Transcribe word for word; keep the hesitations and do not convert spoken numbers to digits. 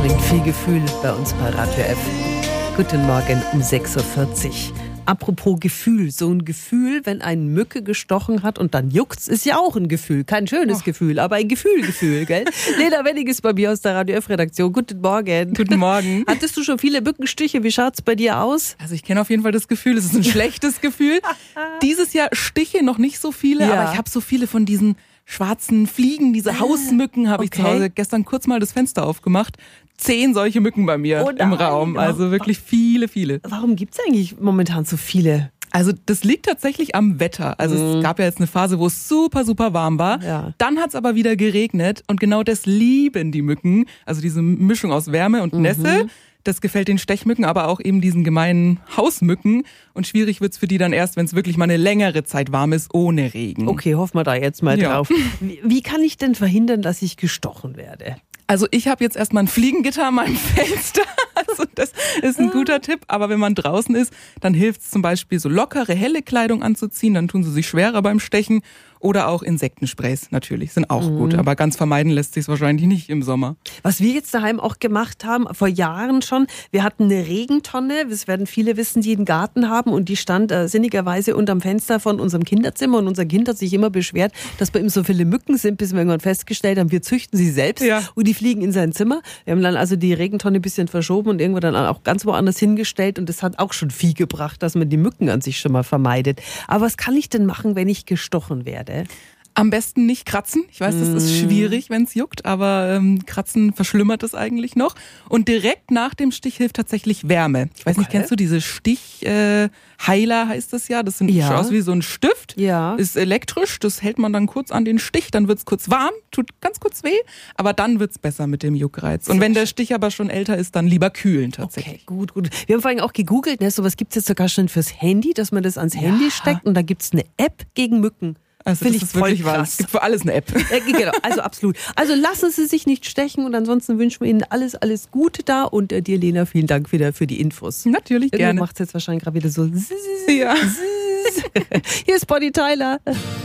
bringt viel Gefühl bei uns bei Radio F. Guten Morgen um sechs Uhr vierzig. Apropos Gefühl, so ein Gefühl, wenn eine Mücke gestochen hat und dann juckt's, ist ja auch ein Gefühl. Kein schönes oh. Gefühl, aber ein Gefühl-Gefühl, gell? Lena Wenning ist bei mir aus der Radio F-Redaktion. Guten Morgen. Guten Morgen. Hattest du schon viele Mückenstiche? Wie schaut's bei dir aus? Also ich kenne auf jeden Fall das Gefühl, es ist ein schlechtes Gefühl. Dieses Jahr Stiche noch nicht so viele, ja. aber ich habe so viele von diesen schwarzen Fliegen, diese Hausmücken habe ich okay. zu Hause gestern kurz mal das Fenster aufgemacht. Zehn solche Mücken bei mir oh im Raum, also wirklich viele, viele. Warum gibt's eigentlich momentan so viele? Also das liegt tatsächlich am Wetter. Also mhm. es gab ja jetzt eine Phase, wo es super, super warm war. Ja. Dann hat es aber wieder geregnet und genau das lieben die Mücken. Also diese Mischung aus Wärme und Nässe. Mhm. Das gefällt den Stechmücken, aber auch eben diesen gemeinen Hausmücken. Und schwierig wird's für die dann erst, wenn es wirklich mal eine längere Zeit warm ist, ohne Regen. Okay, hoffen wir da jetzt mal ja. drauf. Wie, wie kann ich denn verhindern, dass ich gestochen werde? Also ich habe jetzt erstmal ein Fliegengitter an meinem Fenster. Also das ist ein guter Tipp. Aber wenn man draußen ist, dann hilft es zum Beispiel, so lockere, helle Kleidung anzuziehen. Dann tun sie sich schwerer beim Stechen. Oder auch Insektensprays natürlich, sind auch mhm. gut. Aber ganz vermeiden lässt sich es wahrscheinlich nicht im Sommer. Was wir jetzt daheim auch gemacht haben, vor Jahren schon, wir hatten eine Regentonne, das werden viele wissen, die einen Garten haben, und die stand äh, sinnigerweise unterm Fenster von unserem Kinderzimmer, und unser Kind hat sich immer beschwert, dass bei ihm so viele Mücken sind, bis wir irgendwann festgestellt haben, wir züchten sie selbst ja. und die fliegen in sein Zimmer. Wir haben dann also die Regentonne ein bisschen verschoben und irgendwo dann auch ganz woanders hingestellt, und das hat auch schon viel gebracht, dass man die Mücken an sich schon mal vermeidet. Aber was kann ich denn machen, wenn ich gestochen werde? Am besten nicht kratzen. Ich weiß, das ist schwierig, wenn es juckt, aber ähm, Kratzen verschlimmert es eigentlich noch. Und direkt nach dem Stich hilft tatsächlich Wärme. Ich weiß okay. nicht, kennst du diese Stichheiler, äh, heißt das ja? Das sieht ja. aus wie so ein Stift. Ja. Ist elektrisch, das hält man dann kurz an den Stich, dann wird's kurz warm, tut ganz kurz weh, aber dann wird's besser mit dem Juckreiz. Und wenn der Stich aber schon älter ist, dann lieber kühlen tatsächlich. Okay, gut, gut. Wir haben vorhin auch gegoogelt, ne? Sowas gibt's jetzt sogar schon fürs Handy, dass man das ans ja. Handy steckt, und da gibt's eine App gegen Mücken. Also Finde das ich ist wirklich voll krass. wahr. Es gibt für alles eine App. Ja, genau, also absolut. Also lassen Sie sich nicht stechen, und ansonsten wünschen wir Ihnen alles, alles Gute da, und äh, dir, Lena, vielen Dank wieder für die Infos. Natürlich, Irgendwo gerne. Macht es jetzt wahrscheinlich gerade wieder so. Ja. Hier ist Bonnie Tyler.